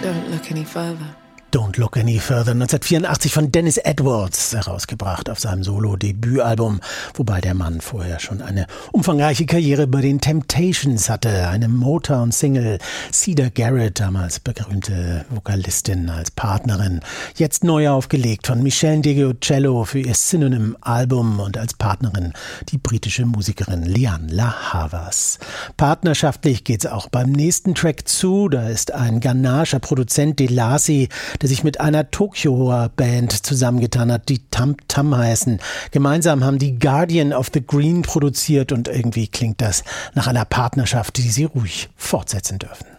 Don't look any further. Don't Look Any Further, 1984 von Dennis Edwards, herausgebracht auf seinem Solo-Debütalbum, wobei der Mann vorher schon eine umfangreiche Karriere bei den Temptations hatte, eine Motown-Single, Cedar Garrett, damals berühmte Vokalistin als Partnerin, jetzt neu aufgelegt von Michelle DeGiocello für ihr Synonym-Album und als Partnerin die britische Musikerin Lianne La Havas. Partnerschaftlich geht's auch beim nächsten Track zu, da ist ein ghanaischer Produzent Delasi, der sich mit einer Tokioer Band zusammengetan hat, die Tam Tam heißen. Gemeinsam haben die Guardian of the Green produziert und irgendwie klingt das nach einer Partnerschaft, die sie ruhig fortsetzen dürfen.